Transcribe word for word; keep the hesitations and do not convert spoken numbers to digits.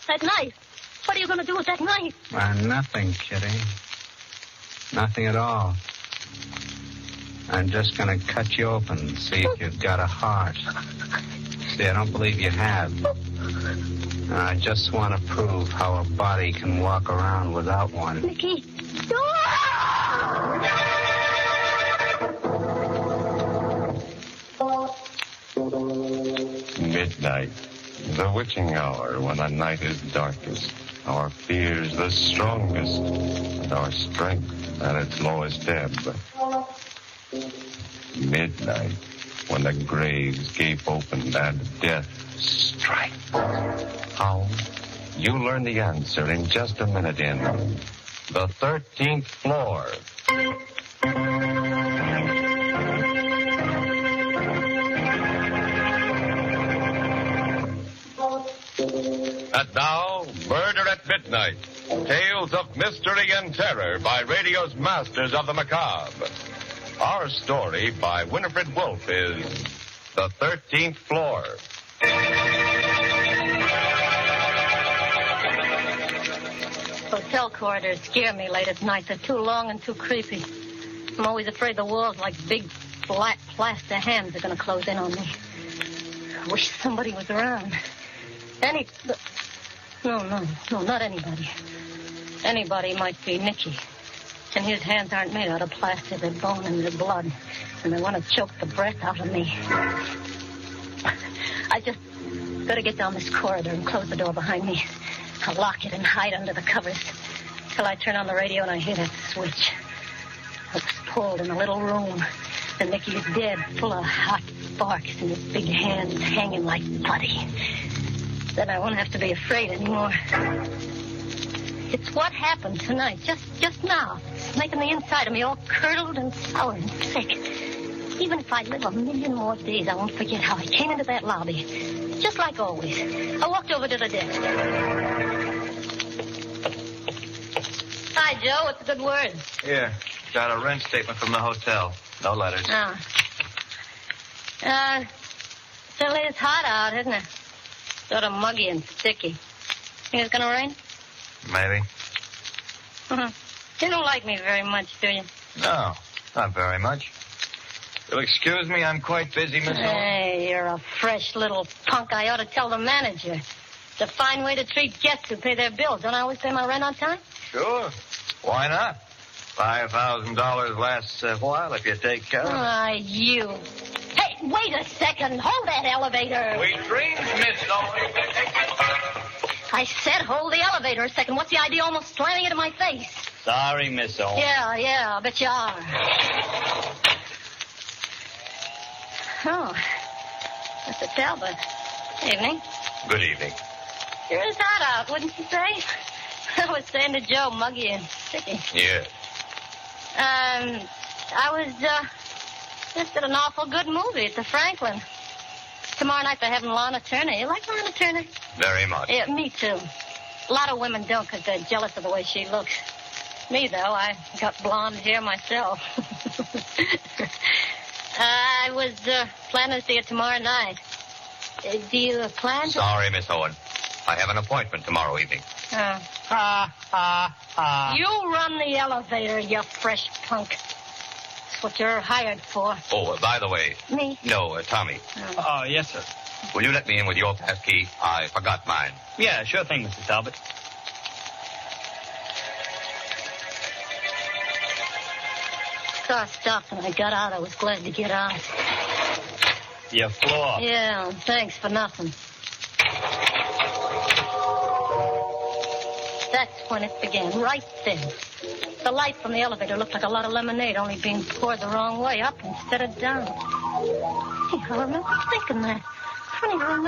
That knife. What are you going to do with that knife? Uh, nothing, Kitty. Nothing at all. I'm just going to cut you open and see if you've got a heart. See, I don't believe you have. I just want to prove how a body can walk around without one. Nicky. Midnight, the witching hour when the night is darkest, our fears the strongest, and our strength at its lowest ebb. Midnight, when the graves gape open and death strikes. How? You learn the answer in just a minute in The thirteenth Floor. And now, Murder at Midnight. Tales of mystery and terror by radio's masters of the macabre. Our story by Winifred Wolfe is The thirteenth Floor. Hotel corridors scare me late at night. They're too long and too creepy. I'm always afraid the walls like big, flat, plaster hands are going to close in on me. I wish somebody was around. Any... No, no, no, not anybody. Anybody might be Nicky. And his hands aren't made out of plaster. They're bone and they're blood. And they want to choke the breath out of me. I just got to get down this corridor and close the door behind me. I'll lock it and hide under the covers till I turn on the radio and I hear that switch. It's pulled in a little room. And Nicky's dead, full of hot sparks and his big hands hanging like putty. Then I won't have to be afraid anymore. It's what happened tonight, just just now. It's making the inside of me all curdled and sour and sick. Even if I live a million more days, I won't forget how I came into that lobby. Just like always. I walked over to the desk. Hi, Joe. What's the good word? Here. Got a rent statement from the hotel. No letters. Oh. Uh, certainly it's hot out, isn't it? Sort of muggy and sticky. Think it's gonna rain? Maybe. Uh-huh. You don't like me very much, do you? No, not very much. You'll excuse me, I'm quite busy, Miss Owen. Hey, you're a fresh little punk. I ought to tell the manager. It's a fine way to treat guests who pay their bills. Don't I always pay my rent on time? Sure. Why not? Five thousand dollars lasts a while if you take care of it. Ah, you. Hey, wait a second. Hold that elevator. Sweet dreams, Miss Owen. I said hold the elevator a second. What's the idea of almost slamming it in my face? Sorry, Miss Owen. Yeah, yeah, I bet you are. Oh, Mister Talbot. Evening. Good evening. Sure is hot out, wouldn't you say? I was saying to Joe, muggy and sticky. Yes. Um, I was, uh, just at an awful good movie at the Franklin. Tomorrow night they're having Lana Turner. You like Lana Turner? Very much. Yeah, me too. A lot of women don't because they're jealous of the way she looks. Me, though, I got blonde hair myself. I was uh, planning to see it tomorrow night. Uh, do you plan to... Sorry, Miss Owen. I have an appointment tomorrow evening. Oh. Ha, ha, ha. You run the elevator, you fresh punk. That's what you're hired for. Oh, uh, by the way. Me? No, uh, Tommy. Oh. Uh, yes, sir. Will you let me in with your pass key? I forgot mine. Yeah, sure thing, Mister Talbot. Car stopped and I got out. I was glad to get out. Your floor. Yeah, thanks for nothing. That's when it began, right then. The light from the elevator looked like a lot of lemonade, only being poured the wrong way, up instead of down. Hey, I remember thinking that. Funny, I remember.